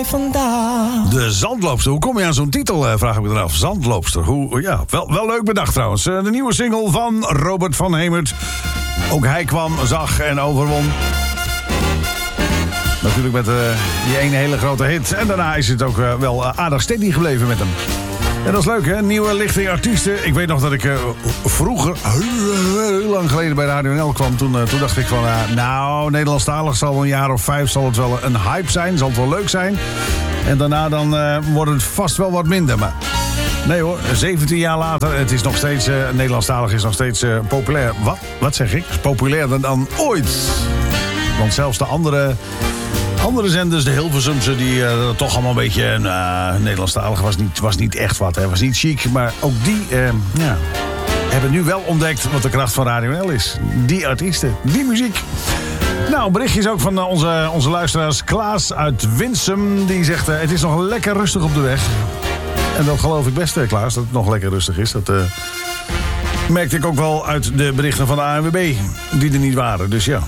vandaag. De Zandloopster. Hoe kom je aan zo'n titel, vraag ik me dan af. Zandloopster. Ja, wel leuk bedacht trouwens. De nieuwe single van Robert van Hemert. Ook hij kwam, zag en overwon. Natuurlijk met die ene hele grote hit. En daarna is het ook wel aardig steady gebleven met hem. En dat is leuk, hè? Nieuwe lichting artiesten. Ik weet nog dat ik vroeger, heel lang geleden bij Radio NL kwam. Toen dacht ik van, Nederlandstalig zal een jaar of 5 zal het wel een hype zijn. Zal het wel leuk zijn. En daarna dan wordt het vast wel wat minder. Maar nee hoor, 17 jaar later, het is nog steeds, Nederlandstalig is nog steeds populair. Wat zeg ik? Is populairder dan ooit. Want zelfs de andere zenders, de Hilversumse, die toch allemaal een beetje... Nederlandstalig was niet echt wat, hè. Was niet chic. Maar ook die hebben nu wel ontdekt wat de kracht van Radio NL is. Die artiesten, die muziek. Nou, berichtjes ook van onze luisteraars. Klaas uit Winsum, die zegt... het is nog lekker rustig op de weg. En dat geloof ik best, Klaas, dat het nog lekker rustig is. Dat merkte ik ook wel uit de berichten van de ANWB, die er niet waren. Dus ja.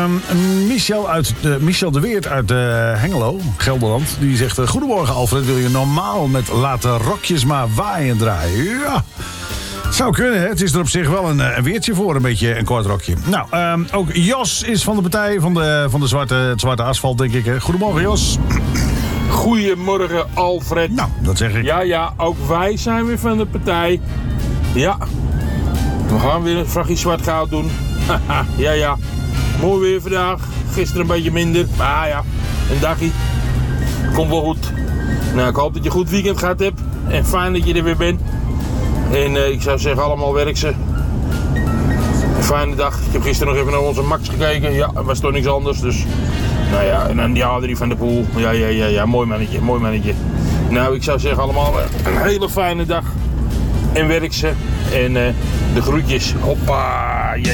Michel de Weert uit Hengelo, Gelderland, die zegt... Goedemorgen Alfred, wil je normaal met Laat de rokjes maar waaien draaien? Ja, het zou kunnen, hè? Het is er op zich wel een weertje voor, een beetje een kort rokje. Nou, ook Jos is van de partij van het zwarte asfalt, denk ik. Hè? Goedemorgen, Jos. Goedemorgen, Alfred. Nou, dat zeg ik. Ja, ook wij zijn weer van de partij. Ja, we gaan weer een vrachtje zwart goud doen. Ja. Mooi weer vandaag. Gisteren een beetje minder. Maar ja, een dagje. Komt wel goed. Nou, ik hoop dat je een goed weekend gehad hebt. En fijn dat je er weer bent. En ik zou zeggen, allemaal werk ze. Een fijne dag. Ik heb gisteren nog even naar onze Max gekeken. Ja, er was toch niks anders. Dus, nou ja, en dan die Adrie van de Poel. Ja, mooi mannetje. Nou, ik zou zeggen, allemaal een hele fijne dag. En werk ze. En de groetjes. Hoppa.